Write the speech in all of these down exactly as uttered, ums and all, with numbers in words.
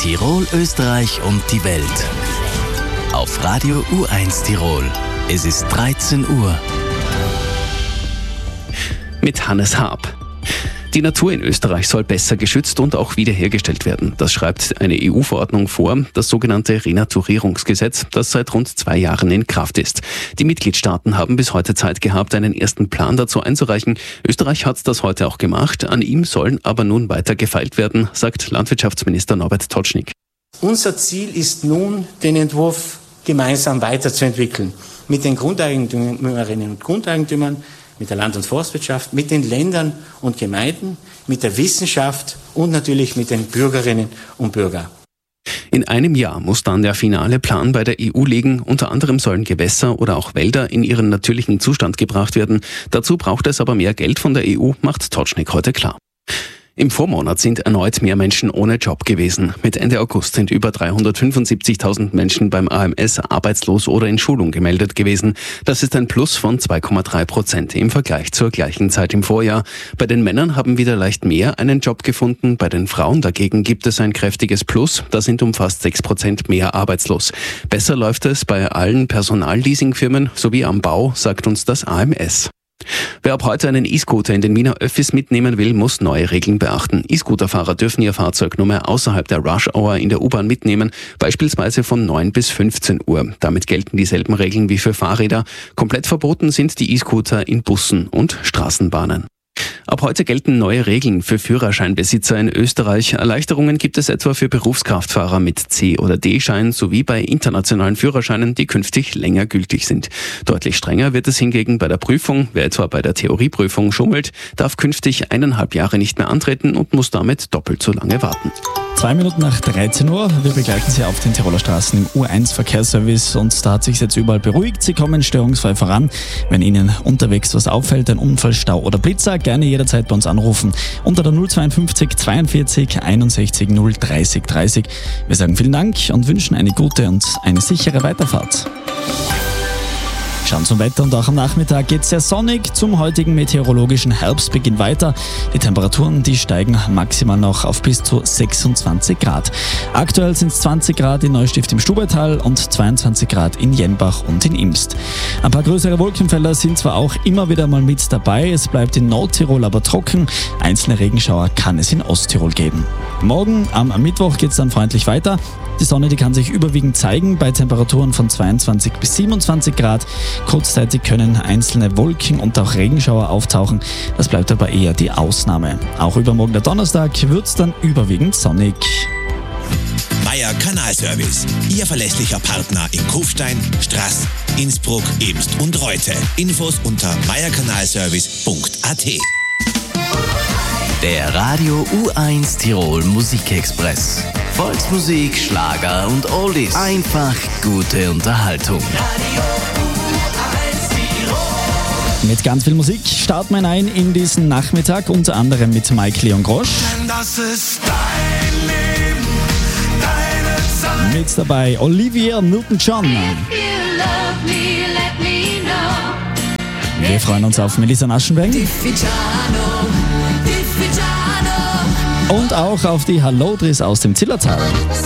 Tirol, Österreich und die Welt. Auf Radio U eins Tirol. Es ist dreizehn Uhr. Mit Hannes Haab. Die Natur in Österreich soll besser geschützt und auch wiederhergestellt werden. Das schreibt eine E U-Verordnung vor, das sogenannte Renaturierungsgesetz, das seit rund zwei Jahren in Kraft ist. Die Mitgliedstaaten haben bis heute Zeit gehabt, einen ersten Plan dazu einzureichen. Österreich hat das heute auch gemacht. An ihm sollen aber nun weiter gefeilt werden, sagt Landwirtschaftsminister Norbert Totschnig. Unser Ziel ist nun, den Entwurf gemeinsam weiterzuentwickeln. Mit den Grundeigentümerinnen und Grundeigentümern, mit der Land- und Forstwirtschaft, mit den Ländern und Gemeinden, mit der Wissenschaft und natürlich mit den Bürgerinnen und Bürgern. In einem Jahr muss dann der finale Plan bei der E U liegen. Unter anderem sollen Gewässer oder auch Wälder in ihren natürlichen Zustand gebracht werden. Dazu braucht es aber mehr Geld von der E U, macht Totschnig heute klar. Im Vormonat sind erneut mehr Menschen ohne Job gewesen. Mit Ende August sind über dreihundertfünfundsiebzigtausend Menschen beim A M S arbeitslos oder in Schulung gemeldet gewesen. Das ist ein Plus von zwei Komma drei Prozent im Vergleich zur gleichen Zeit im Vorjahr. Bei den Männern haben wieder leicht mehr einen Job gefunden. Bei den Frauen dagegen gibt es ein kräftiges Plus. Da sind um fast sechs Prozent mehr arbeitslos. Besser läuft es bei allen Personalleasingfirmen sowie am Bau, sagt uns das A M S. Wer ab heute einen E-Scooter in den Wiener Öffis mitnehmen will, muss neue Regeln beachten. E-Scooterfahrer dürfen ihr Fahrzeug nur mehr außerhalb der Rush-Hour in der U-Bahn mitnehmen, beispielsweise von neun bis fünfzehn Uhr. Damit gelten dieselben Regeln wie für Fahrräder. Komplett verboten sind die E-Scooter in Bussen und Straßenbahnen. Ab heute gelten neue Regeln für Führerscheinbesitzer in Österreich. Erleichterungen gibt es etwa für Berufskraftfahrer mit C- oder D-Schein sowie bei internationalen Führerscheinen, die künftig länger gültig sind. Deutlich strenger wird es hingegen bei der Prüfung. Wer etwa bei der Theorieprüfung schummelt, darf künftig eineinhalb Jahre nicht mehr antreten und muss damit doppelt so lange warten. Zwei Minuten nach dreizehn Uhr. Wir begleiten Sie auf den Tiroler Straßen im U eins Verkehrsservice und da hat sich jetzt überall beruhigt. Sie kommen störungsfrei voran. Wenn Ihnen unterwegs was auffällt, ein Unfall, Stau oder Blitzer, gerne jederzeit bei uns anrufen. Unter der null zweiundfünfzig zweiundvierzig einundsechzig null dreißig dreißig. Wir sagen vielen Dank und wünschen eine gute und eine sichere Weiterfahrt. Schauen zum Wetter und auch am Nachmittag geht es sehr sonnig. Zum heutigen meteorologischen Herbstbeginn weiter. Die Temperaturen, die steigen maximal noch auf bis zu sechsundzwanzig Grad. Aktuell sind es zwanzig Grad in Neustift im Stubaital und zweiundzwanzig Grad in Jenbach und in Imst. Ein paar größere Wolkenfelder sind zwar auch immer wieder mal mit dabei. Es bleibt in Nordtirol aber trocken. Einzelne Regenschauer kann es in Osttirol geben. Morgen am Mittwoch geht es dann freundlich weiter. Die Sonne, die kann sich überwiegend zeigen bei Temperaturen von zweiundzwanzig bis siebenundzwanzig Grad. Kurzzeitig können einzelne Wolken und auch Regenschauer auftauchen. Das bleibt aber eher die Ausnahme. Auch übermorgen der Donnerstag wird es dann überwiegend sonnig. Meier Kanalservice. Ihr verlässlicher Partner in Kufstein, Straß, Innsbruck, Imst und Reute. Infos unter meier kanalservice punkt a t. Der Radio U eins Tirol Musikexpress. Volksmusik, Schlager und Oldies. Einfach gute Unterhaltung. Radio U eins Tirol. Mit ganz viel Musik starten wir ein in diesen Nachmittag, unter anderem mit Mike Leon Grosch. Denn das ist dein Leben, deine Zeit. Mit dabei Olivia Newton-John. Wir freuen uns auf Melissa Naschenweng. Und auch auf die Hallodris aus dem Zillertal.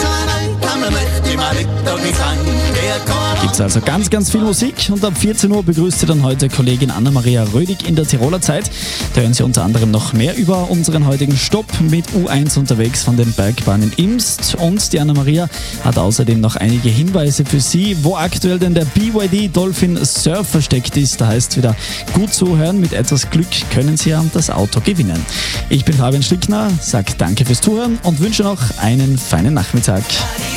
Gibt es also ganz, ganz viel Musik und ab vierzehn Uhr begrüßt Sie dann heute Kollegin Anna-Maria Rödig in der Tiroler Zeit. Da hören Sie unter anderem noch mehr über unseren heutigen Stopp mit U eins unterwegs von den Bergbahnen Imst. Und die Anna-Maria hat außerdem noch einige Hinweise für Sie, wo aktuell denn der B Y D Dolphin Surf versteckt ist. Da heißt es wieder gut zuhören, mit etwas Glück können Sie ja das Auto gewinnen. Ich bin Fabian Strickner, sage danke fürs Zuhören und wünsche noch einen feinen Nachmittag.